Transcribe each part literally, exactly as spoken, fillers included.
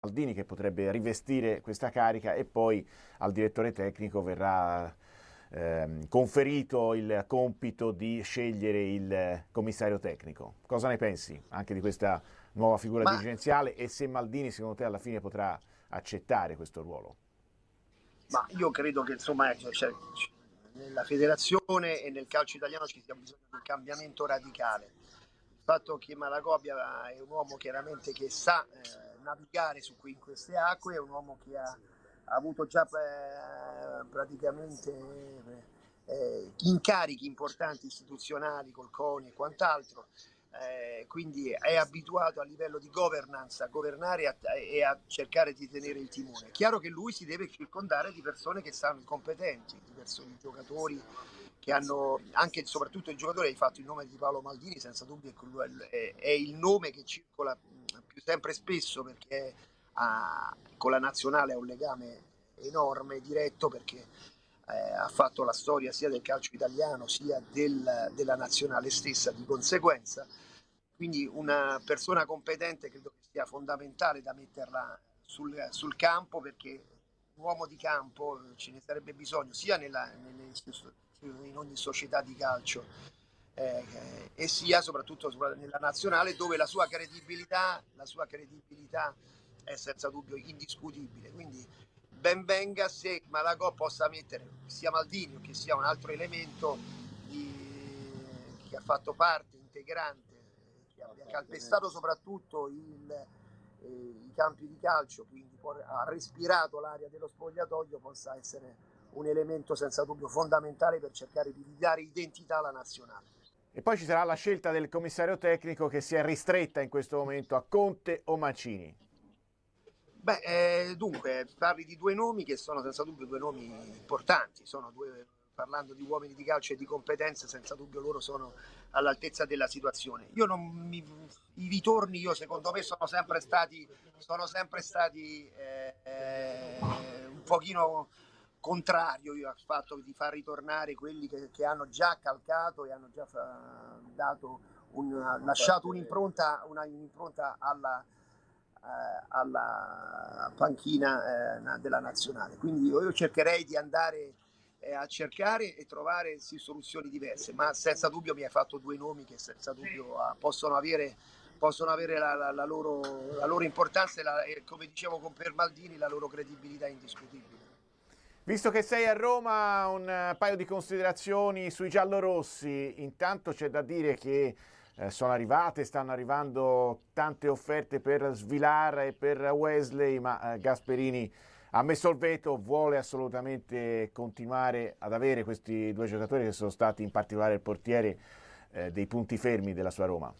Maldini che potrebbe rivestire questa carica e poi al direttore tecnico verrà ehm, conferito il compito di scegliere il commissario tecnico. Cosa ne pensi anche di questa nuova figura Ma, dirigenziale e se Maldini secondo te alla fine potrà accettare questo ruolo? ma io credo che insomma cioè, cioè, nella federazione e nel calcio italiano ci sia bisogno di un cambiamento radicale. Il fatto che Malagobia è un uomo chiaramente che sa eh, navigare su qui in queste acque, è un uomo che ha, ha avuto già eh, praticamente eh, incarichi importanti istituzionali col CONI e quant'altro, eh, quindi è abituato a livello di governance a governare e a, e a cercare di tenere il timone. È chiaro che lui si deve circondare di persone che sanno competenti, di persone, di giocatori che hanno anche e soprattutto il giocatore, hai fatto il nome di Paolo Maldini, senza dubbio è, è il nome che circola più sempre spesso perché ha, con la nazionale ha un legame enorme, diretto, perché eh, ha fatto la storia sia del calcio italiano sia del, della nazionale stessa, di conseguenza quindi una persona competente credo che sia fondamentale da metterla sul, sul campo, perché un uomo di campo ce ne sarebbe bisogno sia nella, nelle, in ogni società di calcio eh, e sia soprattutto nella nazionale, dove la sua credibilità, la sua credibilità è senza dubbio indiscutibile. Quindi ben venga se Malagò possa mettere sia Maldini che sia un altro elemento di, che ha fatto parte integrante, che abbia calpestato soprattutto il, eh, i campi di calcio, quindi ha respirato l'aria dello spogliatoio, possa essere un elemento senza dubbio fondamentale per cercare di dare identità alla nazionale. E poi ci sarà la scelta del commissario tecnico che si è ristretta in questo momento a Conte o Mancini. Beh, eh, dunque, parli di due nomi che sono senza dubbio due nomi importanti, sono due, parlando di uomini di calcio e di competenze, senza dubbio loro sono all'altezza della situazione. Io non mi, I ritorni, io secondo me, sono sempre stati, sono sempre stati eh, eh, un pochino contrario io al fatto di far ritornare quelli che, che hanno già calcato e hanno già fa, dato un, lasciato un'impronta, una, un'impronta alla eh, alla panchina eh, della nazionale. Quindi io, io cercherei di andare eh, a cercare e trovare sì, soluzioni diverse, ma senza dubbio mi hai fatto due nomi che senza dubbio ah, possono avere, possono avere la, la, la, loro, la loro importanza e, la, e, come dicevo con per Maldini, la loro credibilità indiscutibile. Visto che sei a Roma, un paio di considerazioni sui giallorossi. Intanto c'è da dire che eh, sono arrivate, stanno arrivando tante offerte per Svilar e per Wesley, ma eh, Gasperini ha messo il veto, vuole assolutamente continuare ad avere questi due giocatori che sono stati in particolare il portiere eh, dei punti fermi della sua Roma.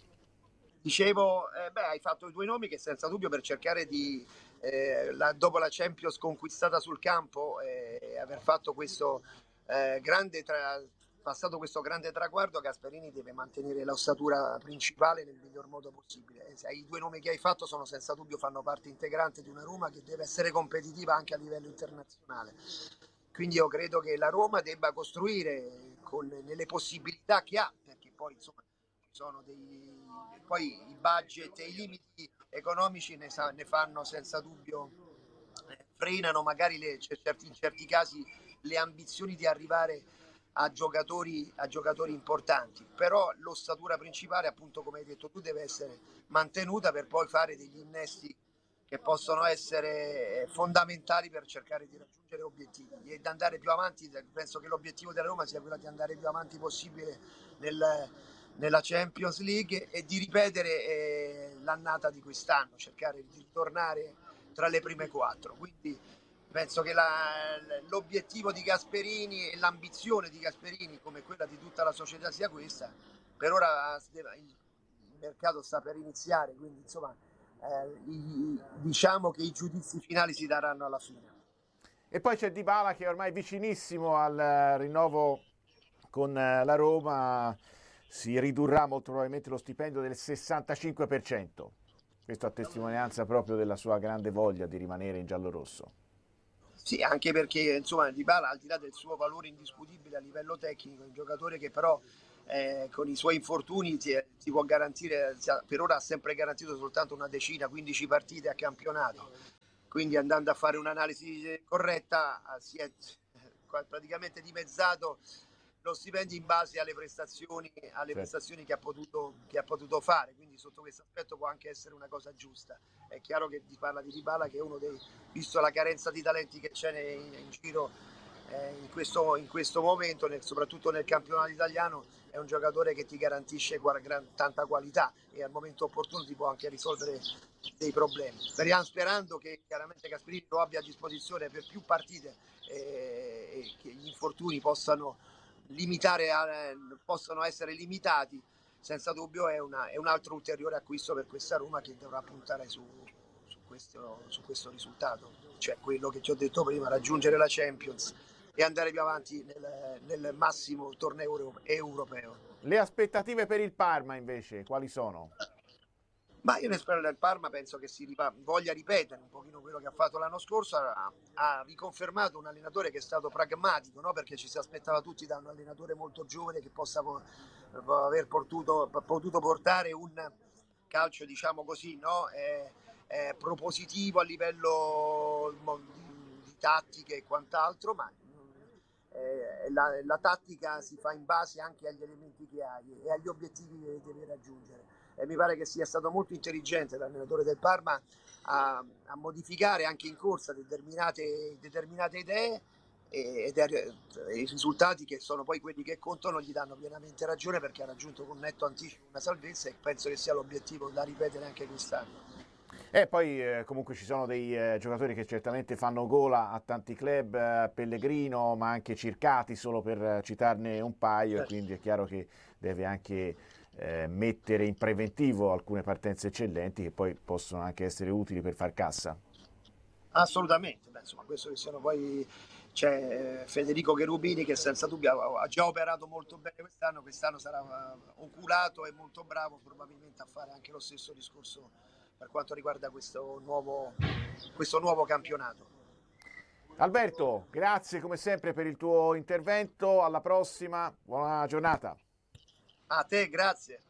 Dicevo, eh, beh, hai fatto i due nomi che senza dubbio per cercare di, eh, la, dopo la Champions conquistata sul campo e eh, aver fatto questo eh, grande tra, passato questo grande traguardo, Gasperini deve mantenere l'ossatura principale nel miglior modo possibile. E i due nomi che hai fatto sono senza dubbio fanno parte integrante di una Roma che deve essere competitiva anche a livello internazionale. Quindi io credo che la Roma debba costruire con, nelle possibilità che ha, perché poi insomma sono dei poi i budget e i limiti economici ne, sa, ne fanno senza dubbio eh, frenano magari le, certi, in certi casi le ambizioni di arrivare a giocatori, a giocatori importanti, però l'ossatura principale appunto come hai detto tu deve essere mantenuta per poi fare degli innesti che possono essere fondamentali per cercare di raggiungere obiettivi e di andare più avanti. Penso che l'obiettivo della Roma sia quello di andare più avanti possibile nel, nella Champions League e di ripetere eh, l'annata di quest'anno, cercare di ritornare tra le prime quattro. Quindi penso che la, l'obiettivo di Gasperini e l'ambizione di Gasperini, come quella di tutta la società, sia questa. Per ora il mercato sta per iniziare, quindi insomma eh, i, diciamo che i giudizi finali si daranno alla fine. E poi c'è Dybala che è ormai vicinissimo al rinnovo con la Roma, si ridurrà molto probabilmente lo stipendio del sessantacinque per cento. Questo a testimonianza proprio della sua grande voglia di rimanere in giallorosso. Sì, anche perché insomma Dybala, al di là del suo valore indiscutibile a livello tecnico, è un giocatore che però eh, con i suoi infortuni ti, ti può garantire, per ora ha sempre garantito soltanto una decina, quindici partite a campionato, quindi andando a fare un'analisi corretta si è praticamente dimezzato lo stipendio in base alle prestazioni, alle prestazioni che ha potuto, che ha potuto fare, quindi sotto questo aspetto può anche essere una cosa giusta. È chiaro che si parla di Dybala, che è uno dei, visto la carenza di talenti che c'è in, in giro eh, in, questo, in questo momento, nel, soprattutto nel campionato italiano, è un giocatore che ti garantisce gran, tanta qualità e al momento opportuno ti può anche risolvere dei problemi. Speriamo, sperando che chiaramente Gasperini lo abbia a disposizione per più partite eh, e che gli infortuni possano limitare, eh, possono essere limitati. Senza dubbio è, una, è un altro ulteriore acquisto per questa Roma che dovrà puntare su, su, questo, su questo risultato, cioè quello che ti ho detto prima, raggiungere la Champions e andare più avanti nel, nel massimo torneo europeo. Le aspettative per il Parma invece quali sono? Ma io ne spero del Parma, penso che si ripa- voglia ripetere un pochino quello che ha fatto l'anno scorso, ha, ha riconfermato un allenatore che è stato pragmatico, no? Perché ci si aspettava tutti da un allenatore molto giovane che possa po- aver potuto, potuto portare un calcio, diciamo così, no? eh, eh, propositivo a livello di, di tattiche e quant'altro, ma eh, la, la tattica si fa in base anche agli elementi che hai e agli obiettivi che devi raggiungere. E mi pare che sia stato molto intelligente l'allenatore del Parma a, a modificare anche in corsa determinate, determinate idee e, ed è, i risultati che sono poi quelli che contano gli danno pienamente ragione, perché ha raggiunto con netto anticipo una salvezza e penso che sia l'obiettivo da ripetere anche quest'anno. E poi eh, comunque ci sono dei eh, giocatori che certamente fanno gola a tanti club, eh, Pellegrino, ma anche Circati, solo per eh, citarne un paio, certo. E quindi è chiaro che deve anche eh, mettere in preventivo alcune partenze eccellenti che poi possono anche essere utili per far cassa. Assolutamente, beh, insomma, questo che siano poi c'è Federico Cherubini che senza dubbio ha già operato molto bene quest'anno, quest'anno sarà oculato e molto bravo probabilmente a fare anche lo stesso discorso per quanto riguarda questo nuovo, questo nuovo campionato. Alberto, grazie come sempre per il tuo intervento, alla prossima, buona giornata. A te, grazie.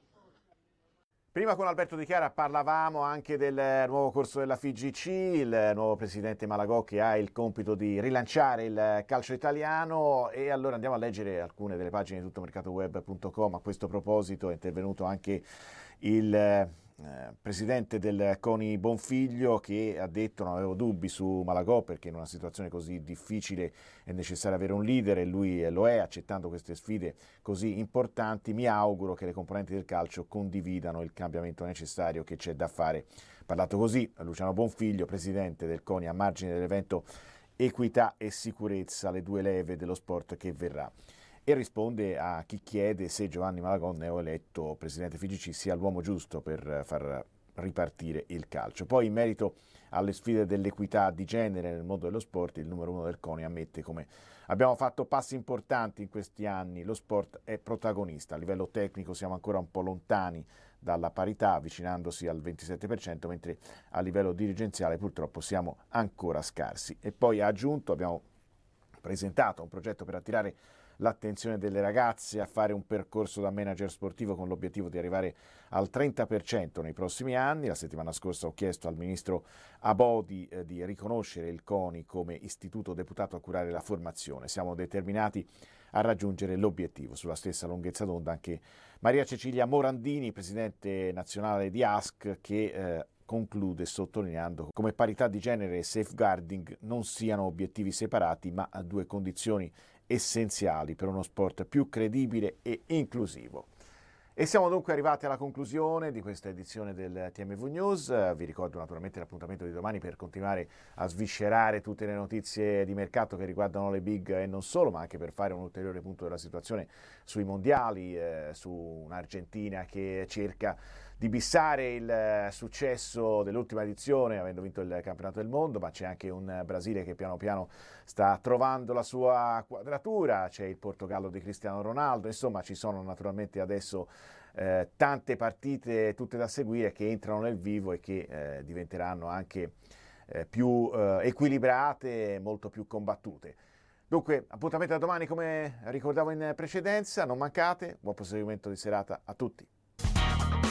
Prima con Alberto Di Chiara parlavamo anche del nuovo corso della F I G C, il nuovo presidente Malagò che ha il compito di rilanciare il calcio italiano, e allora andiamo a leggere alcune delle pagine di tuttomercatoweb punto com. A questo proposito è intervenuto anche il eh, presidente del CONI Bonfiglio, che ha detto: non avevo dubbi su Malagò perché in una situazione così difficile è necessario avere un leader e lui lo è, accettando queste sfide così importanti. Mi auguro che le componenti del calcio condividano il cambiamento necessario che c'è da fare. Parlato così Luciano Bonfiglio, presidente del CONI, a margine dell'evento Equità e Sicurezza, le due leve dello sport che verrà, e risponde a chi chiede se Giovanni Malagò, neoeletto presidente F I G C, sia l'uomo giusto per far ripartire il calcio. Poi, in merito alle sfide dell'equità di genere nel mondo dello sport, il numero uno del CONI ammette come abbiamo fatto passi importanti in questi anni, lo sport è protagonista, a livello tecnico siamo ancora un po' lontani dalla parità, avvicinandosi al ventisette per cento, mentre a livello dirigenziale purtroppo siamo ancora scarsi. E poi ha aggiunto: abbiamo presentato un progetto per attirare l'attenzione delle ragazze a fare un percorso da manager sportivo con l'obiettivo di arrivare al trenta per cento nei prossimi anni. La settimana scorsa ho chiesto al ministro Abodi eh, di riconoscere il CONI come istituto deputato a curare la formazione. Siamo determinati a raggiungere l'obiettivo. Sulla stessa lunghezza d'onda anche Maria Cecilia Morandini, presidente nazionale di A S C, che eh, conclude sottolineando come parità di genere e safeguarding non siano obiettivi separati, ma due condizioni essenziali per uno sport più credibile e inclusivo. E siamo dunque arrivati alla conclusione di questa edizione del T M V News. Vi ricordo naturalmente l'appuntamento di domani per continuare a sviscerare tutte le notizie di mercato che riguardano le big e non solo, ma anche per fare un ulteriore punto della situazione sui mondiali, eh, su un'Argentina che cerca di bissare il successo dell'ultima edizione avendo vinto il campionato del mondo, ma c'è anche un Brasile che piano piano sta trovando la sua quadratura, c'è il Portogallo di Cristiano Ronaldo, insomma ci sono naturalmente adesso eh, tante partite tutte da seguire che entrano nel vivo e che eh, diventeranno anche eh, più eh, equilibrate e molto più combattute. Dunque, appuntamento a domani come ricordavo in precedenza, non mancate, buon proseguimento di serata a tutti.